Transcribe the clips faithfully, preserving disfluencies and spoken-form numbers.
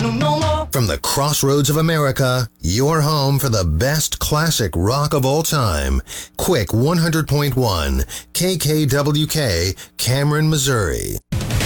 From the crossroads of America, your home for the best classic rock of all time. Quick one hundred point one, K K W K, Cameron, Missouri.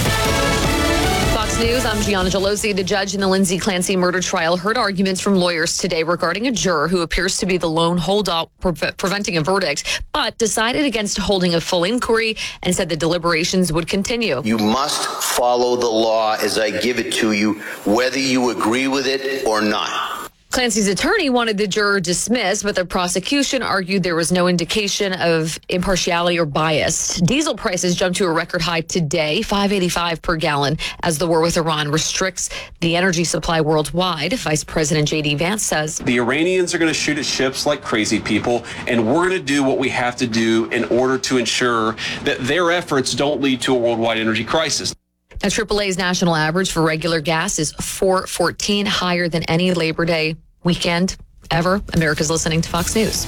Fox News, I'm Gianna Gelosi. The judge in the Lindsay Clancy murder trial heard arguments from lawyers today regarding a juror who appears to be the lone holdout pre- preventing a verdict, but decided against holding a full inquiry and said the deliberations would continue. You must follow the law as I give it to you, whether you agree with it or not. Clancy's attorney wanted the juror dismissed, but the prosecution argued there was no indication of impartiality or bias. Diesel prices jumped to a record high today, five eighty-five per gallon, as the war with Iran restricts the energy supply worldwide. Vice President J D Vance says the Iranians are going to shoot at ships like crazy people, and we're going to do what we have to do in order to ensure that their efforts don't lead to a worldwide energy crisis. Now, triple A's national average for regular gas is four fourteen, higher than any Labor Day weekend ever. America's listening to Fox News.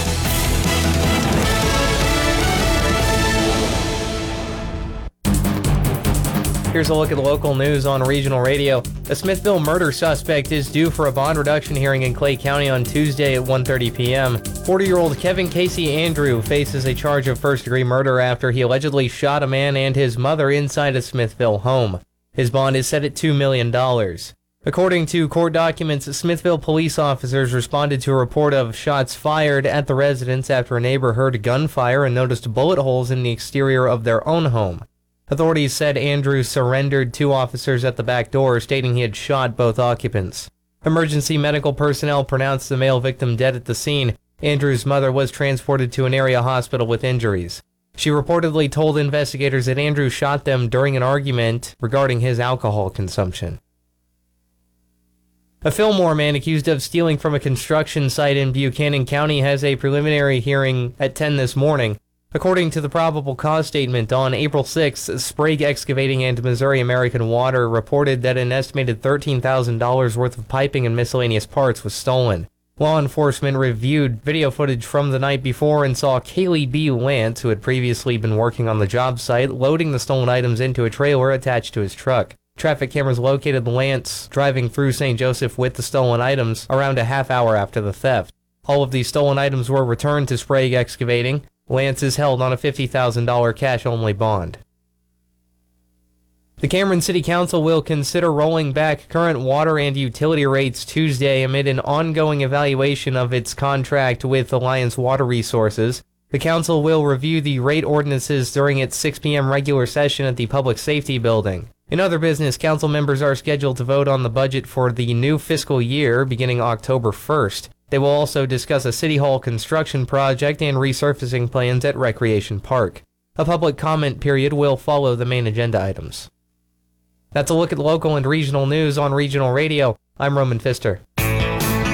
Here's a look at the local news on regional radio. A Smithville murder suspect is due for a bond reduction hearing in Clay County on Tuesday at one thirty p.m. forty-year-old Kevin Casey Andrew faces a charge of first-degree murder after he allegedly shot a man and his mother inside a Smithville home. His bond is set at two million dollars. According to court documents, Smithville police officers responded to a report of shots fired at the residence after a neighbor heard gunfire and noticed bullet holes in the exterior of their own home. Authorities said Andrew surrendered two officers at the back door, stating he had shot both occupants. Emergency medical personnel pronounced the male victim dead at the scene. Andrew's mother was transported to an area hospital with injuries. She reportedly told investigators that Andrew shot them during an argument regarding his alcohol consumption. A Fillmore man accused of stealing from a construction site in Buchanan County has a preliminary hearing at ten this morning. According to the probable cause statement, on April sixth, Sprague Excavating and Missouri American Water reported that an estimated thirteen thousand dollars worth of piping and miscellaneous parts was stolen. Law enforcement reviewed video footage from the night before and saw Kaylee B. Lance, who had previously been working on the job site, loading the stolen items into a trailer attached to his truck. Traffic cameras located Lance driving through Saint Joseph with the stolen items around a half hour after the theft. All of these stolen items were returned to Sprague Excavating. Lance is held on a fifty thousand dollars cash-only bond. The Cameron City Council will consider rolling back current water and utility rates Tuesday amid an ongoing evaluation of its contract with Alliance Water Resources. The council will review the rate ordinances during its six p.m. regular session at the Public Safety Building. In other business, council members are scheduled to vote on the budget for the new fiscal year beginning October first. They will also discuss a City Hall construction project and resurfacing plans at Recreation Park. A public comment period will follow the main agenda items. That's a look at local and regional news on Regional Radio. I'm Roman Pfister.